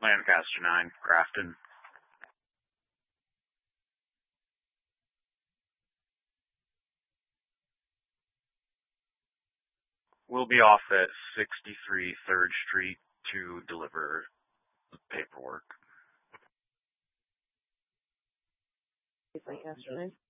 Lancaster 9, Grafton. We'll be off at 63 3rd Street to deliver the paperwork. Lancaster 9.